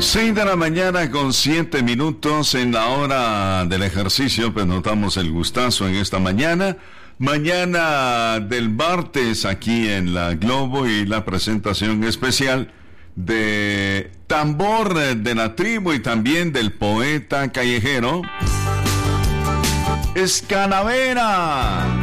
6 de la mañana con 7 minutos en la hora del ejercicio. Pues nos damos el gustazo en esta mañana del martes aquí en la Globo, y la presentación especial de Tambor de la Tribu y también del poeta callejero Escanavera.